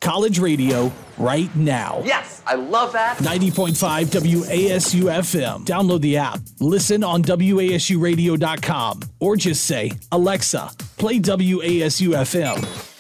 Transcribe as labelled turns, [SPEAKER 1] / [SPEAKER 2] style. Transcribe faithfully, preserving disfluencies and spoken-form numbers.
[SPEAKER 1] college radio right now.
[SPEAKER 2] Yes, I love that.
[SPEAKER 1] ninety point five W A S U F M. Download the app, listen on W A S U radio dot com, or just say, Alexa, play W A S U F M.